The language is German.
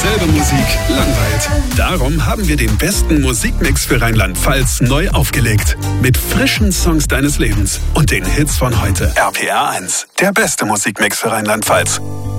Dieselbe Musik langweilt. Darum haben wir den besten Musikmix für Rheinland-Pfalz neu aufgelegt. Mit frischen Songs deines Lebens und den Hits von heute. RPR 1, der beste Musikmix für Rheinland-Pfalz.